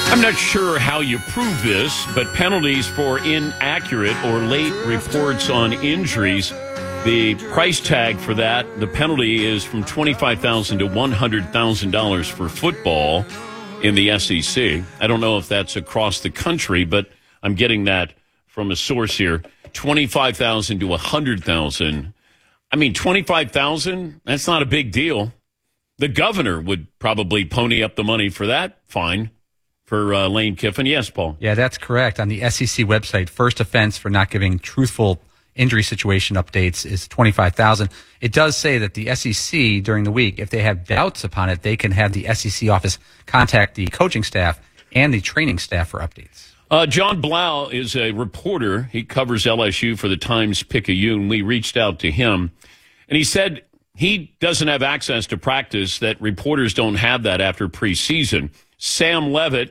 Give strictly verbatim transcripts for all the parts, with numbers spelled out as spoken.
I'm not sure how you prove this, but penalties for inaccurate or late reports on injuries, the price tag for that, the penalty is from twenty-five thousand dollars to one hundred thousand dollars for football in the S E C. I don't know if that's across the country, but I'm getting that from a source here. twenty-five thousand dollars to one hundred thousand dollars. I mean, twenty-five thousand dollars, that's not a big deal. The governor would probably pony up the money for that fine. For uh, Lane Kiffin. Yes, Paul. Yeah, that's correct. On the S E C website, first offense for not giving truthful injury situation updates is twenty-five thousand dollars. It does say that the S E C during the week, if they have doubts upon it, they can have the S E C office contact the coaching staff and the training staff for updates. Uh, John Blau is a reporter. He covers L S U for the Times-Picayune. We reached out to him, and he said he doesn't have access to practice, that reporters don't have that after preseason. Sam Levitt,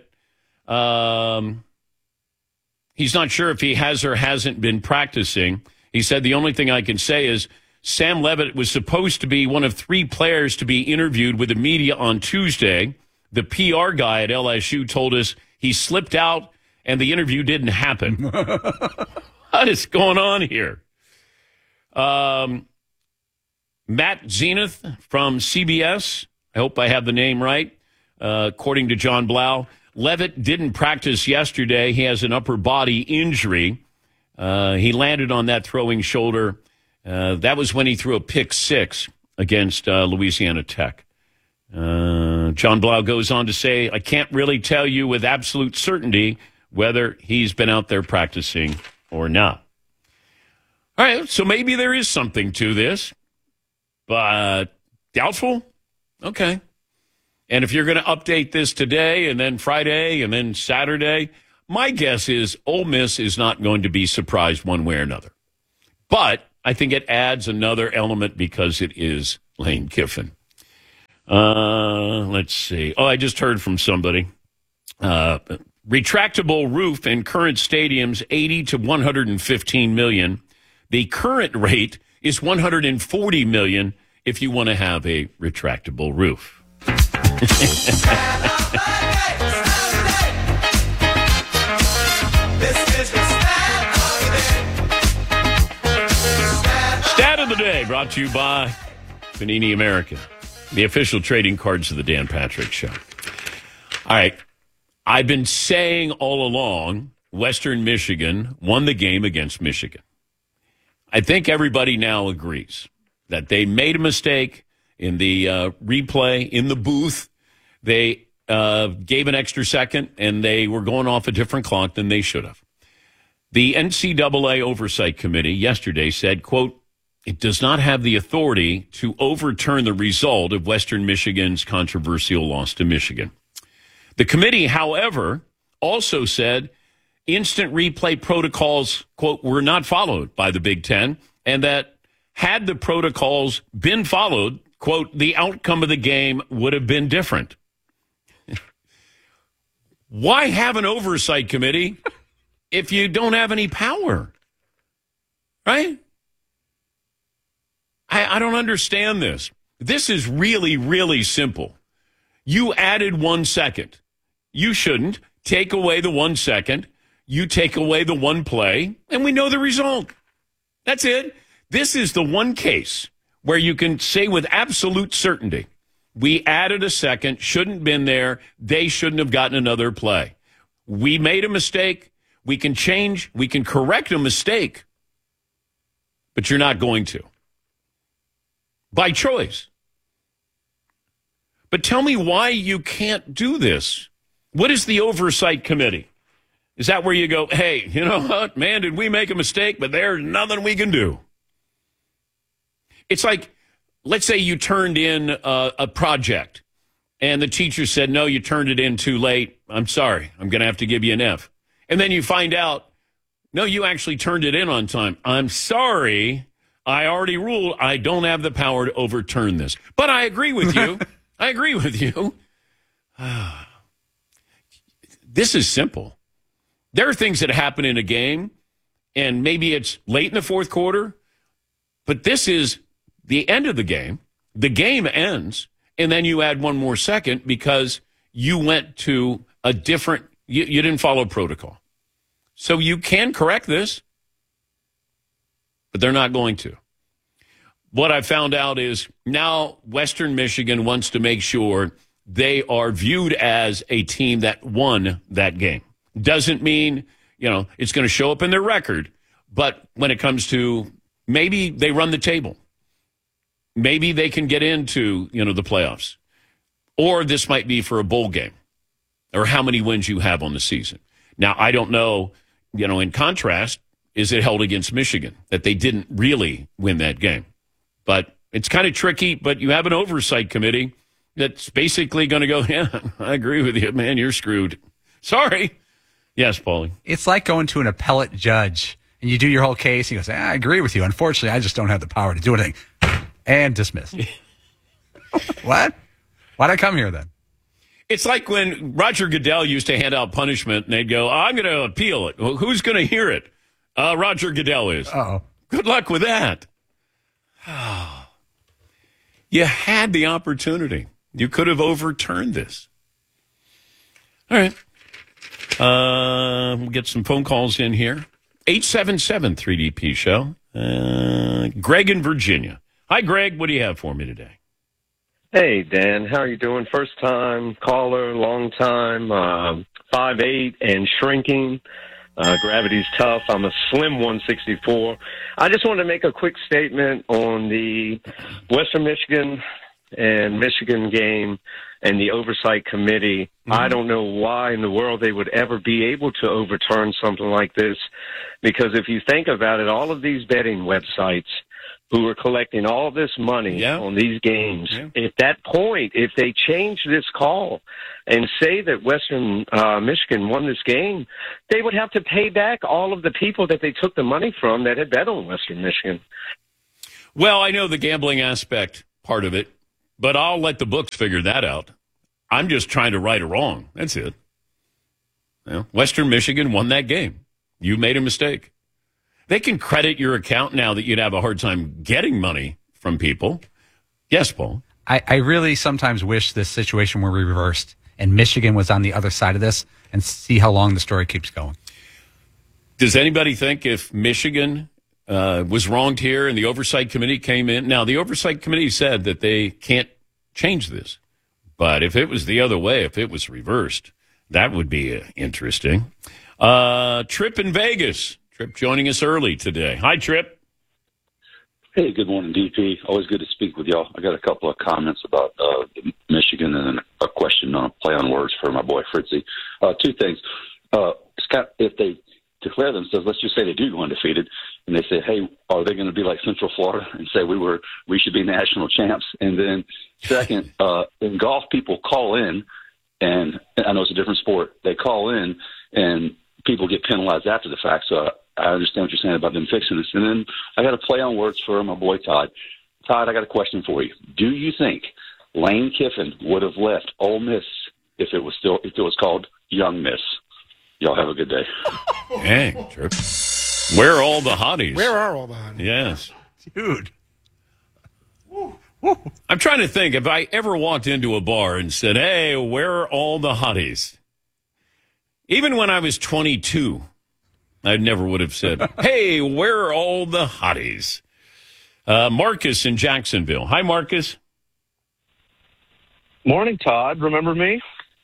um, he's not sure if he has or hasn't been practicing. He said, the only thing I can say is Sam Levitt was supposed to be one of three players to be interviewed with the media on Tuesday. The P R guy at L S U told us he slipped out and the interview didn't happen. What is going on here? Um, Matt Zenith from C B S, I hope I have the name right. Uh, according to John Blau, Levitt didn't practice yesterday. He has an upper body injury. Uh, he landed on that throwing shoulder. Uh, that was when he threw a pick six against uh, Louisiana Tech. Uh, John Blau goes on to say, I can't really tell you with absolute certainty whether he's been out there practicing or not. All right, so maybe there is something to this, but doubtful? Okay. And if you're going to update this today and then Friday and then Saturday, my guess is Ole Miss is not going to be surprised one way or another. But I think it adds another element because it is Lane Kiffin. Uh, let's see. Oh, I just heard from somebody. Uh, retractable roof in current stadiums, eighty to one hundred fifteen million. The current rate is one hundred forty million if you want to have a retractable roof. Stat of the day brought to you by Panini America, the official trading cards of the Dan Patrick Show. All right. I've been saying all along, Western Michigan won the game against Michigan. I think everybody now agrees that they made a mistake in the uh, replay, in the booth. They uh, gave an extra second, and they were going off a different clock than they should have. The N C double A Oversight Committee yesterday said, quote, it does not have the authority to overturn the result of Western Michigan's controversial loss to Michigan. The committee, however, also said instant replay protocols, quote, were not followed by the Big Ten, and that had the protocols been followed, quote, the outcome of the game would have been different. Why have an oversight committee if you don't have any power? Right? I, I don't understand this. This is really, really simple. You added one second. You shouldn't. Take away the one second. You take away the one play, and we know the result. That's it. This is the one case where you can say with absolute certainty, we added a second, shouldn't been there, they shouldn't have gotten another play. We made a mistake. We can change. We can correct a mistake. But you're not going to. By choice. But tell me why you can't do this. What is the oversight committee? Is that where you go, hey, you know what, man, did we make a mistake, but there's nothing we can do? It's like, let's say you turned in a, a project, and the teacher said, no, you turned it in too late. I'm sorry. I'm going to have to give you an F. And then you find out, no, you actually turned it in on time. I'm sorry. I already ruled I don't have the power to overturn this. But I agree with you. I agree with you. This is simple. There are things that happen in a game, and maybe it's late in the fourth quarter, but this is the end of the game. The game ends, and then you add one more second because you went to a different, you, you didn't follow protocol. So you can correct this, but they're not going to. What I found out is now Western Michigan wants to make sure they are viewed as a team that won that game. Doesn't mean, you know, it's going to show up in their record, but when it comes to maybe they run the table, maybe they can get into, you know, the playoffs, or this might be for a bowl game, or how many wins you have on the season. Now, I don't know, you know, in contrast, is it held against Michigan that they didn't really win that game? But it's kind of tricky, but you have an oversight committee that's basically going to go, yeah, I agree with you, man, you're screwed. Sorry. Yes, Paulie. It's like going to an appellate judge, and you do your whole case, and he goes, ah, I agree with you. Unfortunately, I just don't have the power to do anything. And dismiss. What? Why'd I come here then? It's like when Roger Goodell used to hand out punishment, and they'd go, oh, I'm going to appeal it. Well, who's going to hear it? Uh, Roger Goodell is. Uh-oh. Good luck with that. You had the opportunity. You could have overturned this. All right. Uh, we'll get some phone calls in here. eight seven seven three D P show. Uh, Greg in Virginia. Hi, Greg. What do you have for me today? Hey, Dan. How are you doing? First time caller, long time, uh, five eight and shrinking. Uh, gravity's tough. I'm a slim one sixty-four. I just want to make a quick statement on the Western Michigan and Michigan game and the oversight committee. Mm-hmm. I don't know why in the world they would ever be able to overturn something like this, because if you think about it, all of these betting websites who are collecting all this money yeah. on these games, yeah. at that point, if they change this call and say that Western uh, Michigan won this game, they would have to pay back all of the people that they took the money from that had bet on Western Michigan. Well, I know the gambling aspect part of it, but I'll let the books figure that out. I'm just trying to right a wrong. That's it. You know, Western Michigan won that game. You made a mistake. They can credit your account now that you'd have a hard time getting money from people. Yes, Paul. I, I really sometimes wish this situation were reversed and Michigan was on the other side of this, and see how long the story keeps going. Does anybody think if Michigan uh, was wronged here and the oversight committee came in? Now, the oversight committee said that they can't change this. But if it was the other way, if it was reversed, that would be uh, interesting. Uh, Trip in Vegas. Trip joining us early today. Hi, Trip. Hey, good morning, D P. Always good to speak with y'all. I got a couple of comments about uh, Michigan and a question on play on words for my boy Fritzy. Uh, two things. Uh, Scott, if they declare themselves, let's just say they do go undefeated, and they say, hey, are they going to be like Central Florida and say we were we should be national champs? And then second, uh, in golf, people call in, and I know it's a different sport. They call in, and people get penalized after the fact. So I understand what you're saying about them fixing this. And then I got a play on words for my boy Todd. Todd, I got a question for you. Do you think Lane Kiffin would have left Ole Miss if it was still if it was called Young Miss? Y'all have a good day. Dang, Trip. Where are all the hotties? Where are all the hotties? Yes. Dude. I'm trying to think if I ever walked into a bar and said, hey, where are all the hotties? Even when I was twenty-two, I never would have said, hey, where are all the hotties? Uh, Marcus in Jacksonville. Hi, Marcus. Morning, Todd. Remember me?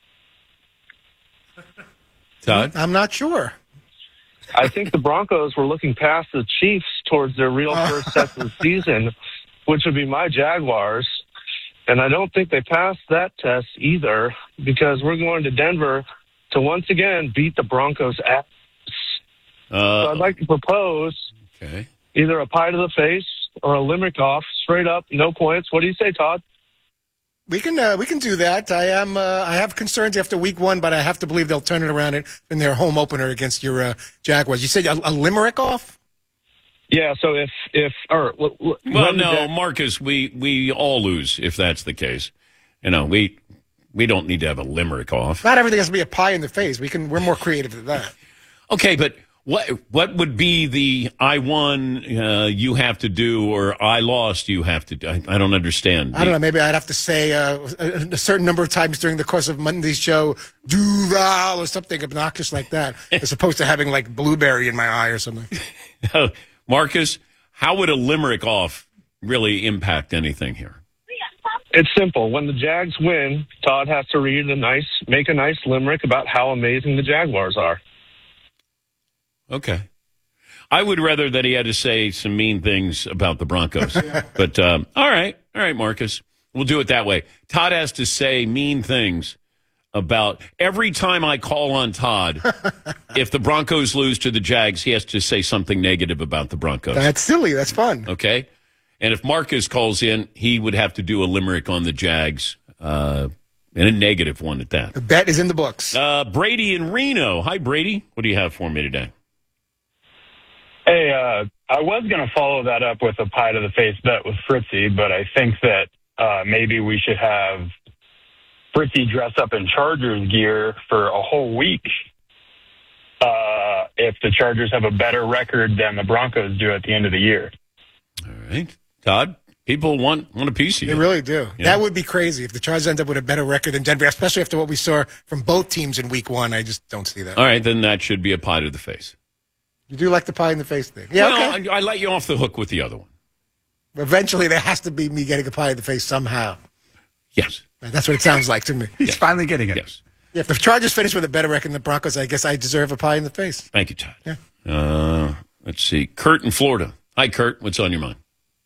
Todd? I'm not sure. I think the Broncos were looking past the Chiefs towards their real first test of the season, which would be my Jaguars. And I don't think they passed that test either, because we're going to Denver to once again beat the Broncos' ass. Uh, so I'd like to propose okay. either a pie to the face or a limerick off, straight up, no points. What do you say, Todd? We can uh, we can do that. I am uh, I have concerns after week one, but I have to believe they'll turn it around in, in their home opener against your uh, Jaguars. You said a, a limerick off? Yeah. So if if or well, no, Jag- Marcus, we we all lose if that's the case. You know, we we don't need to have a limerick off. Not everything has to be a pie in the face. We can we're more creative than that. Okay, but What what would be the I won, uh, you have to do, or I lost, you have to do? I, I don't understand. I don't know. Maybe I'd have to say uh, a, a certain number of times during the course of Monday's show, Duval, or something obnoxious like that, as opposed to having like blueberry in my eye or something. Marcus, how would a limerick off really impact anything here? It's simple. When the Jags win, Todd has to read a nice, make a nice limerick about how amazing the Jaguars are. Okay. I would rather that he had to say some mean things about the Broncos. But, um, all right. All right, Marcus. We'll do it that way. Todd has to say mean things about every time I call on Todd. If the Broncos lose to the Jags, he has to say something negative about the Broncos. That's silly. That's fun. Okay. And if Marcus calls in, he would have to do a limerick on the Jags, uh, and a negative one at that. The bet is in the books. Uh, Brady in Reno. Hi, Brady. What do you have for me today? Hey, uh, I was going to follow that up with a pie to the face bet with Fritzy, but I think that uh, maybe we should have Fritzy dress up in Chargers gear for a whole week uh, if the Chargers have a better record than the Broncos do at the end of the year. All right. Todd, people want, want a piece of you. They really do. Yeah. That would be crazy if the Chargers end up with a better record than Denver, especially after what we saw from both teams in week one. I just don't see that. All right, then that should be a pie to the face. You do like the pie in the face thing. Yeah, well, okay. I, I let you off the hook with the other one. Eventually, there has to be me getting a pie in the face somehow. Yes. That's what it sounds like to me. He's Yes. finally getting it. Yes. Yeah, if the Chargers finish with a better record than the Broncos, I guess I deserve a pie in the face. Thank you, Todd. Yeah. Uh, let's see. Kurt in Florida. Hi, Kurt. What's on your mind?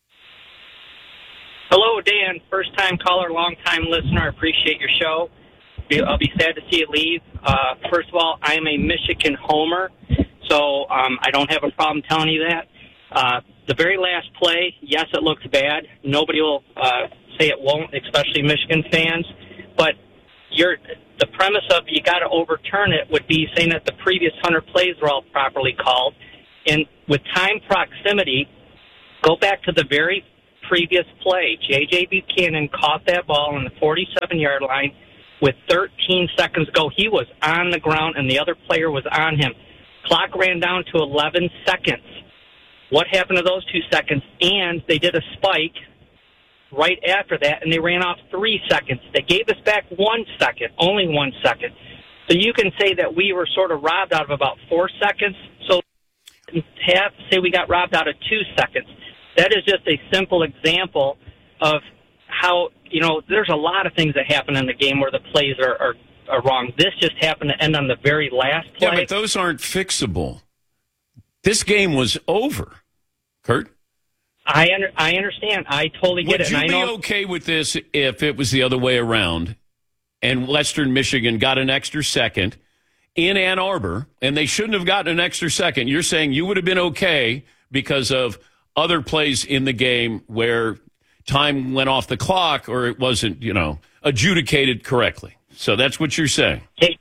Hello, Dan. First-time caller, long-time listener. I appreciate your show. Be- I'll be sad to see you leave. Uh, first of all, I am a Michigan homer, so um, I don't have a problem telling you that. Uh, the very last play, yes, it looks bad. Nobody will uh, say it won't, especially Michigan fans. But you're, the premise of you got to overturn it would be saying that the previous one hundred plays were all properly called. And with time proximity, go back to the very previous play. J J. Buchanan caught that ball on the forty-seven-yard line with thirteen seconds to go. He was on the ground, and the other player was on him. Clock ran down to eleven seconds. What happened to those two seconds? And they did a spike right after that, and they ran off three seconds. They gave us back one second, only one second. So you can say that we were sort of robbed out of about four seconds. So have say we got robbed out of two seconds. That is just a simple example of how, you know, there's a lot of things that happen in the game where the plays are, are, are wrong. This just happened to end on the very last play. Yeah, but those aren't fixable. This game was over, Kurt. I under, I understand. I totally get Would it. you and I be know, okay with this if it was the other way around and Western Michigan got an extra second in Ann Arbor and they shouldn't have gotten an extra second? You're saying you would have been okay because of other plays in the game where time went off the clock or it wasn't, you know, adjudicated correctly. So that's what you're saying. Hey,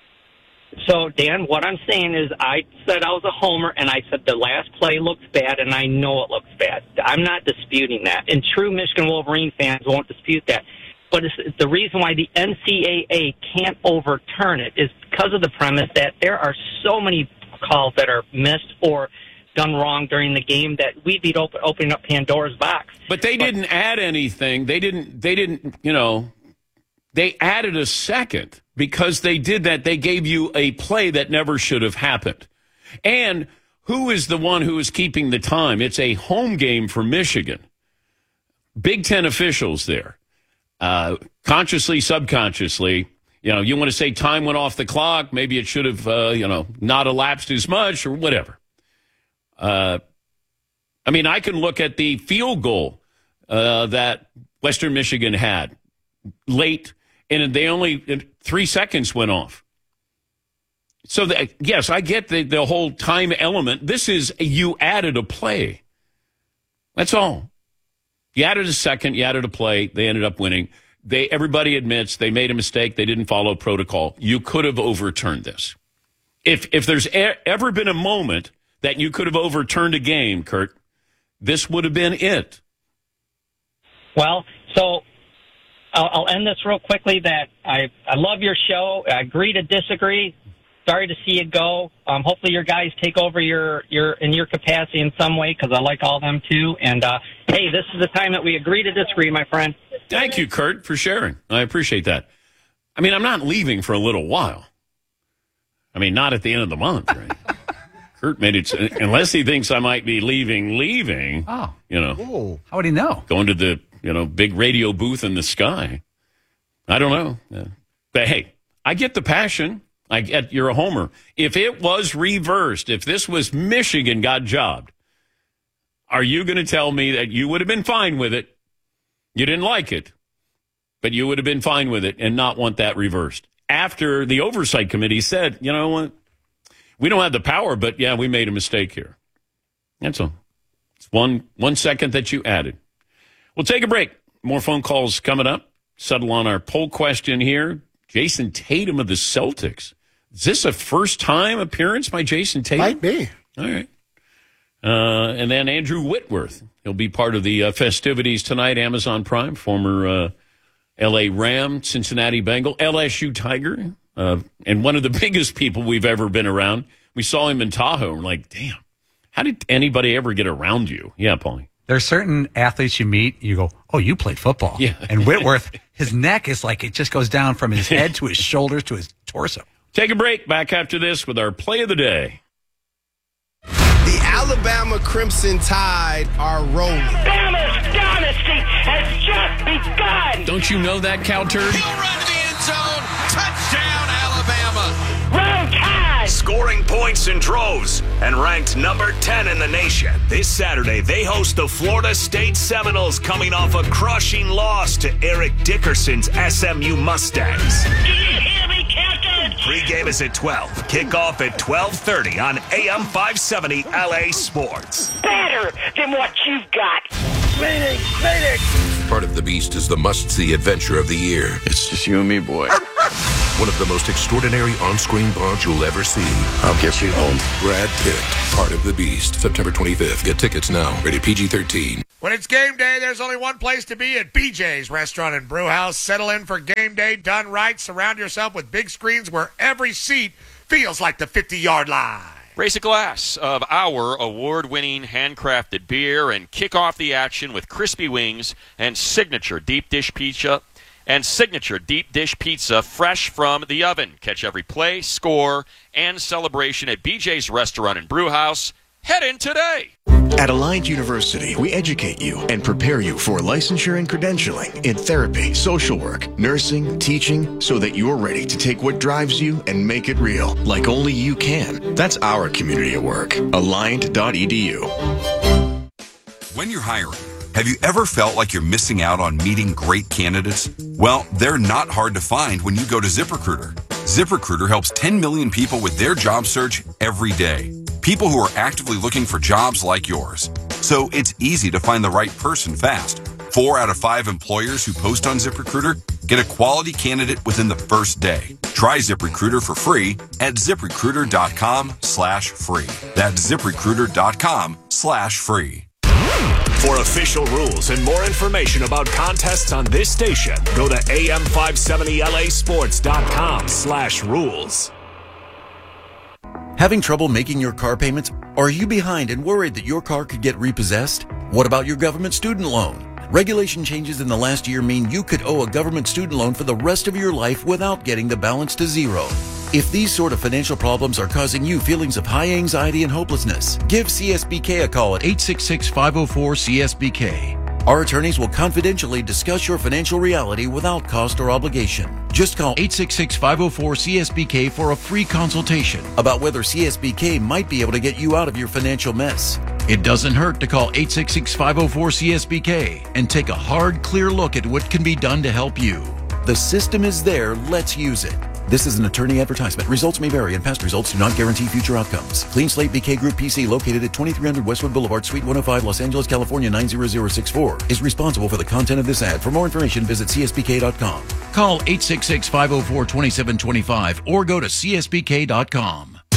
so, Dan, what I'm saying is I said I was a homer, and I said the last play looks bad, and I know it looks bad. I'm not disputing that. And true Michigan Wolverine fans won't dispute that. But it's, the reason why the N C double A can't overturn it is because of the premise that there are so many calls that are missed or done wrong during the game that we'd be open, opening up Pandora's box. But they but, didn't add anything. They didn't, they didn't, you know, they added a second. Because they did that, they gave you a play that never should have happened. And who is the one who is keeping the time? It's a home game for Michigan. Big Ten officials there. Uh, consciously, subconsciously, you know, you want to say time went off the clock, maybe it should have, uh, you know, not elapsed as much or whatever. Uh, I mean, I can look at the field goal uh, that Western Michigan had late, and they only three seconds went off. So, that, yes, I get the, the whole time element. This is you added a play. That's all. You added a second, you added a play. They ended up winning. They everybody admits they made a mistake. They didn't follow protocol. You could have overturned this. If if there's e- ever been a moment that you could have overturned a game, Kurt, this would have been it. Well, so I'll, I'll end this real quickly that I, I love your show. I agree to disagree. sorry to see you go. Um, hopefully your guys take over your, your in your capacity in some way, because I like all them too. And, uh, hey, this is the time that we agree to disagree, my friend. Thank you, Kurt, for sharing. I appreciate that. I mean, I'm not leaving for a little while. I mean, not at the end of the month, right? Kurt made it, unless he thinks I might be leaving, leaving, Oh. you know. Whoa. How would he know? Going to the, you know, big radio booth in the sky. I don't know. Yeah. But, hey, I get the passion. I get you're a homer. If it was reversed, if this was Michigan got jobbed, are you going to tell me that you would have been fine with it? You didn't like it, but you would have been fine with it and not want that reversed. After the oversight committee said, you know what, we don't have the power, but, yeah, we made a mistake here. That's all. It's one, one second that you added. We'll take a break. More phone calls coming up. Settle on our poll question here. Jason Tatum of the Celtics. Is this a first-time appearance by Jason Tatum? Might be. All right. Uh, and then Andrew Whitworth. He'll be part of the uh, festivities tonight. Amazon Prime, former uh, L A Ram, Cincinnati Bengal, L S U Tiger, uh, and one of the biggest people we've ever been around. We saw him in Tahoe. We're like, damn, how did anybody ever get around you? Yeah, Paulie. There's certain athletes you meet, you go, oh, you played football. Yeah. And Whitworth, his neck is like, it just goes down from his head to his shoulders to his torso. Take a break. Back after this with our play of the day. The Alabama Crimson Tide are rolling. Alabama's dynasty has just begun. Don't you know that, cow turd? He'll run to the end zone. Touchdown, Alabama. Roll Tide. Scoring points in droves and ranked number ten in the nation. This Saturday, they host the Florida State Seminoles, coming off a crushing loss to Eric Dickerson's S M U Mustangs. Do you hear me, Captain? Pregame is at twelve. Kickoff at twelve thirty on A M five seventy L A Sports. Better than what you've got. Meaning, meaning. Part of the Beast is the must-see adventure of the year. It's just you and me, boy. One of the most extraordinary on-screen bonds you'll ever see. I'll get you home. Brad Pitt, Part of the Beast, September twenty-fifth. Get tickets now. Rated P G thirteen. When it's game day, there's only one place to be at B J's Restaurant and Brew House. Settle in for game day done right. Surround yourself with big screens where every seat feels like the fifty-yard line. Raise a glass of our award-winning handcrafted beer and kick off the action with crispy wings and signature deep dish pizza and signature deep dish pizza fresh from the oven. Catch every play, score, and celebration at B J's Restaurant and Brew House. Head in today. At Alliant University, we educate you and prepare you for licensure and credentialing in therapy, social work, nursing, teaching, so that you're ready to take what drives you and make it real, like only you can. That's our community at work. Alliant dot e d u. When you're hiring, have you ever felt like you're missing out on meeting great candidates? Well, they're not hard to find when you go to ZipRecruiter. ZipRecruiter helps ten million people with their job search every day. People who are actively looking for jobs like yours. So it's easy to find the right person fast. Four out of five employers who post on ZipRecruiter get a quality candidate within the first day. Try ZipRecruiter for free at ZipRecruiter.com slash free. That's ZipRecruiter.com slash free. For official rules and more information about contests on this station, go to A M five seventy L A sports dot com slash rules. Having trouble making your car payments? Or are you behind and worried that your car could get repossessed? What about your government student loan? Regulation changes in the last year mean you could owe a government student loan for the rest of your life without getting the balance to zero. If these sort of financial problems are causing you feelings of high anxiety and hopelessness, give C S B K a call at eight six six, five oh four, C S B K. Our attorneys will confidentially discuss your financial reality without cost or obligation. Just call eight six six, five oh four, C S B K for a free consultation about whether C S B K might be able to get you out of your financial mess. It doesn't hurt to call eight six six, five oh four, C S B K and take a hard, clear look at what can be done to help you. The system is there. Let's use it. This is an attorney advertisement. Results may vary, and past results do not guarantee future outcomes. Clean Slate B K Group P C, located at twenty-three hundred Westwood Boulevard, Suite one oh five, Los Angeles, California nine zero zero six four, is responsible for the content of this ad. For more information, visit C S B K dot com. Call eight six six, five oh four, two seven two five or go to C S B K dot com. For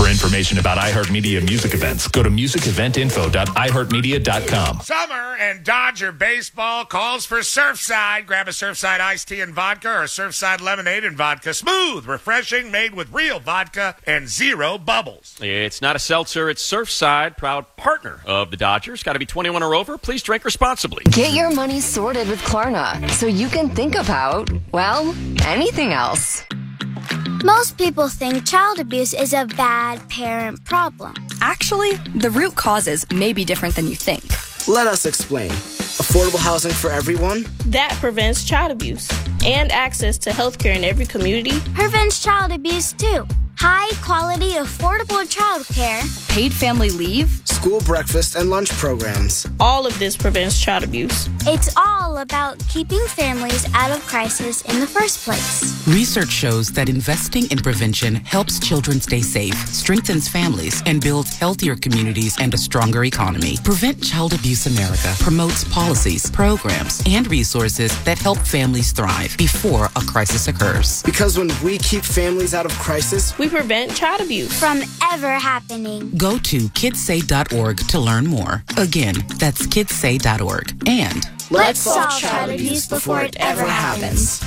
For information about iHeartMedia music events, go to music event info dot i heart media dot com. Summer and Dodger baseball calls for Surfside. Grab a Surfside iced tea and vodka or Surfside lemonade and vodka. Smooth, refreshing, made with real vodka and zero bubbles. It's not a seltzer, it's Surfside, proud partner of the Dodgers. Got to be twenty-one or over. Please drink responsibly. Get your money sorted with Klarna so you can think about, well, anything else. Most people think child abuse is a bad parent problem. Actually, the root causes may be different than you think. Let us explain. Affordable housing for everyone? That prevents child abuse. And access to health care in every community. Prevents child abuse, too. High quality, affordable child care. Paid family leave. School breakfast and lunch programs. All of this prevents child abuse. It's all about keeping families out of crisis in the first place. Research shows that investing in prevention helps children stay safe, strengthens families, and builds healthier communities and a stronger economy. Prevent Child Abuse America promotes policies, programs, and resources that help families thrive before a crisis occurs. Because when we keep families out of crisis, we prevent child abuse from ever happening. Go to kids say dot org to learn more. Again, that's kids say dot org. And let's solve child abuse before it ever happens.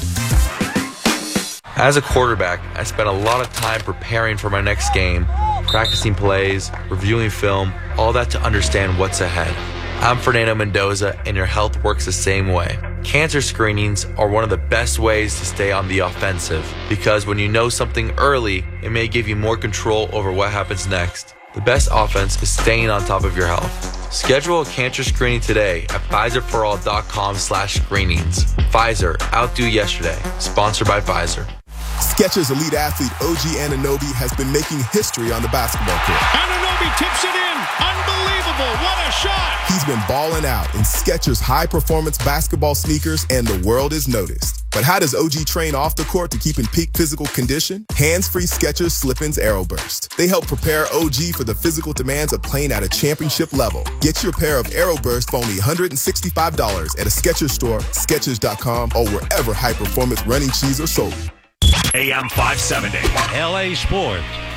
As a quarterback, I spent a lot of time preparing for my next game, practicing plays, reviewing film, all that to understand what's ahead. I'm Fernando Mendoza, and your health works the same way. Cancer screenings are one of the best ways to stay on the offensive, because when you know something early, it may give you more control over what happens next. The best offense is staying on top of your health. Schedule a cancer screening today at Pfizer for all dot com slash screenings. Pfizer, outdo yesterday. Sponsored by Pfizer. Skechers elite athlete O G Anunoby has been making history on the basketball court. Anunoby tips it in. Unbelievable. What a shot. He's been balling out in Skechers high-performance basketball sneakers, and the world is noticed. But how does O G train off the court to keep in peak physical condition? Hands-free Skechers Slip-ins Aeroburst. They help prepare O G for the physical demands of playing at a championship level. Get your pair of Aeroburst for only one hundred sixty-five dollars at a Skechers store, Skechers dot com, or wherever high-performance running shoes are sold. A M five seventy. L A Sports.